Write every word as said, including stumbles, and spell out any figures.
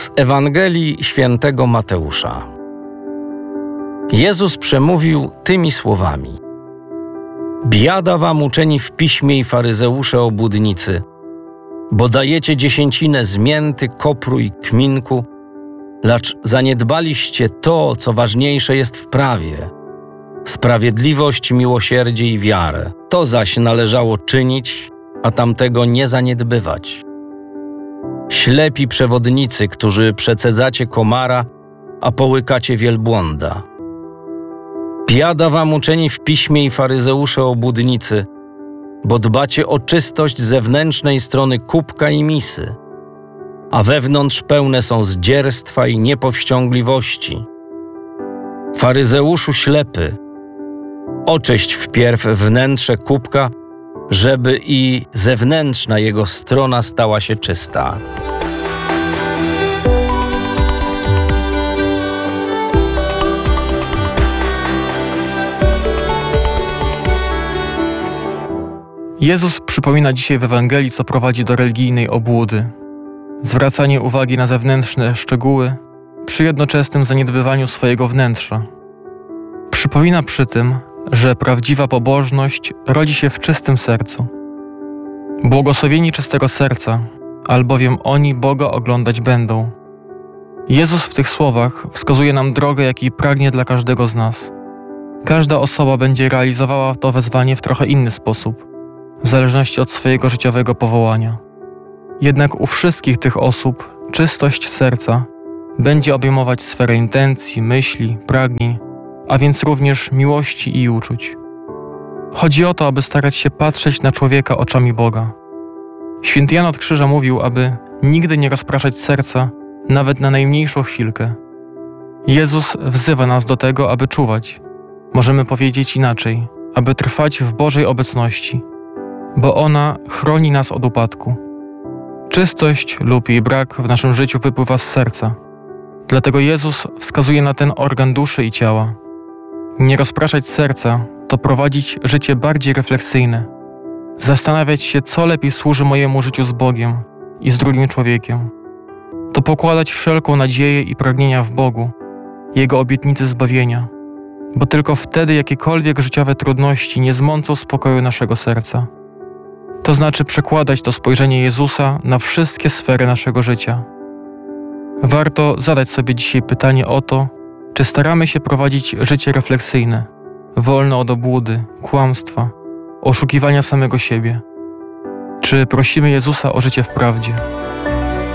Z Ewangelii Świętego Mateusza. Jezus przemówił tymi słowami: Biada wam, uczeni w piśmie i faryzeusze obłudnicy, bo dajecie dziesięcinę z mięty, kopru i kminku, lecz zaniedbaliście to, co ważniejsze jest w prawie: sprawiedliwość, miłosierdzie i wiarę. To zaś należało czynić, a tamtego nie zaniedbywać. Ślepi przewodnicy, którzy przecedzacie komara, a połykacie wielbłąda. Biada wam, uczeni w piśmie i faryzeusze obłudnicy, bo dbacie o czystość zewnętrznej strony kubka i misy, a wewnątrz pełne są zdzierstwa i niepowściągliwości. Faryzeuszu ślepy, oczyść wpierw wnętrze kubka, żeby i zewnętrzna jego strona stała się czysta. Jezus przypomina dzisiaj w Ewangelii, co prowadzi do religijnej obłudy. Zwracanie uwagi na zewnętrzne szczegóły przy jednoczesnym zaniedbywaniu swojego wnętrza. Przypomina przy tym, że prawdziwa pobożność rodzi się w czystym sercu. Błogosławieni czystego serca, albowiem oni Boga oglądać będą. Jezus w tych słowach wskazuje nam drogę, jakiej pragnie dla każdego z nas. Każda osoba będzie realizowała to wezwanie w trochę inny sposób, w zależności od swojego życiowego powołania. Jednak u wszystkich tych osób czystość serca będzie obejmować sferę intencji, myśli, pragnień, a więc również miłości i uczuć. Chodzi o to, aby starać się patrzeć na człowieka oczami Boga. Święty Jan od Krzyża mówił, aby nigdy nie rozpraszać serca, nawet na najmniejszą chwilkę. Jezus wzywa nas do tego, aby czuwać. Możemy powiedzieć inaczej, aby trwać w Bożej obecności, bo ona chroni nas od upadku. Czystość lub jej brak w naszym życiu wypływa z serca. Dlatego Jezus wskazuje na ten organ duszy i ciała. Nie rozpraszać serca to prowadzić życie bardziej refleksyjne. Zastanawiać się, co lepiej służy mojemu życiu z Bogiem i z drugim człowiekiem. To pokładać wszelką nadzieję i pragnienia w Bogu, Jego obietnicy zbawienia, bo tylko wtedy jakiekolwiek życiowe trudności nie zmącą spokoju naszego serca. To znaczy przekładać to spojrzenie Jezusa na wszystkie sfery naszego życia. Warto zadać sobie dzisiaj pytanie o to, czy staramy się prowadzić życie refleksyjne, wolne od obłudy, kłamstwa, oszukiwania samego siebie. Czy prosimy Jezusa o życie w prawdzie?